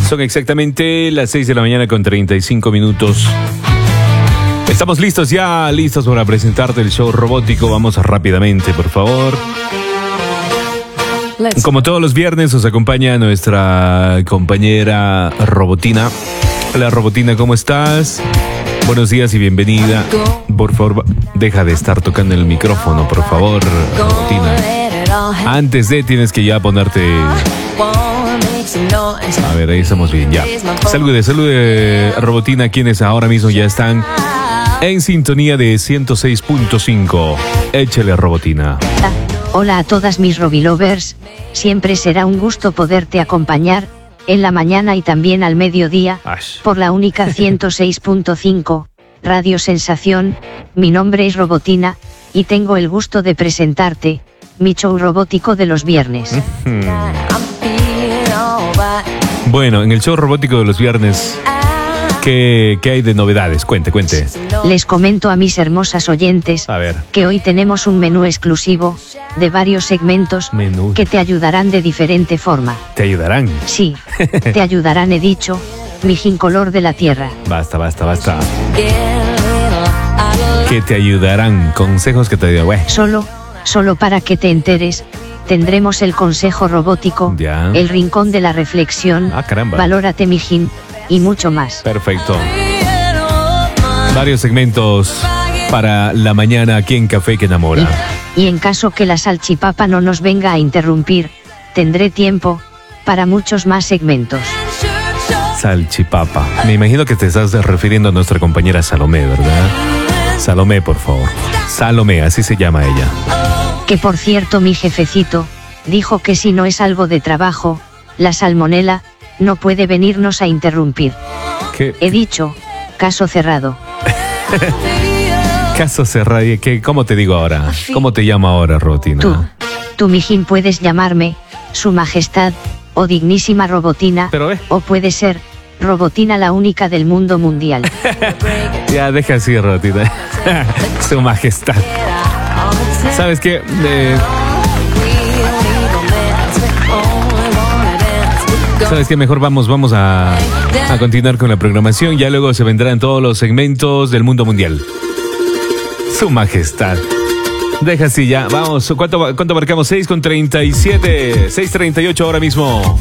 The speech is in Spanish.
Son exactamente las 6 de la mañana con 35 minutos. Estamos listos ya, listos para presentarte el show robótico. Vamos rápidamente, por favor. Como todos los viernes, nos acompaña nuestra compañera Robotina. Hola, Robotina, ¿cómo estás? Buenos días y bienvenida. Por favor, deja de estar tocando el micrófono, por favor, Robotina. Antes de, tienes que ya ponerte... A ver, ahí estamos bien, ya. Salude, Robotina, quienes ahora mismo ya están en sintonía de 106.5. Échale, Robotina. Hola a todas mis Robilovers. Siempre será un gusto poderte acompañar en la mañana y también al mediodía por la única 106.5 Radio Sensación. Mi nombre es Robotina y tengo el gusto de presentarte mi show robótico de los viernes. Bueno, en el show robótico de los viernes, ¿qué hay de novedades? Cuente. Les comento a mis hermosas oyentes que hoy tenemos un menú exclusivo de varios segmentos que te ayudarán de diferente forma. ¿Te ayudarán? Sí, te ayudarán, he dicho, mijín color de la tierra. Basta. Que te ayudarán, consejos que te ayudarán. Solo para que te enteres, tendremos el consejo robótico, el rincón de la reflexión, valórate mijín, y mucho más. Perfecto. Varios segmentos para la mañana aquí en Café que Enamora. Y en caso que la salchipapa no nos venga a interrumpir, tendré tiempo para muchos más segmentos. Salchipapa. Me imagino que te estás refiriendo a nuestra compañera Salomé, ¿verdad? Salomé, por favor. Salomé, así se llama ella. Que por cierto, mi jefecito dijo que si no es algo de trabajo, la salmonela no puede venirnos a interrumpir. ¿Qué? He dicho, caso cerrado. Caso cerrado. ¿Cómo te digo ahora? ¿Cómo te llamo ahora, Robotina? Tú, mijín, puedes llamarme Su Majestad o Dignísima Robotina, o puede ser Robotina, la única del mundo mundial. Ya, deja así, Robotina. Su Majestad. ¿Sabes qué? ¿Sabes qué? Mejor vamos a continuar con la programación. Ya luego se vendrán todos los segmentos del mundo mundial. Su Majestad. Deja así ya. Vamos. ¿Cuánto marcamos? 6:37. 6:38 ahora mismo.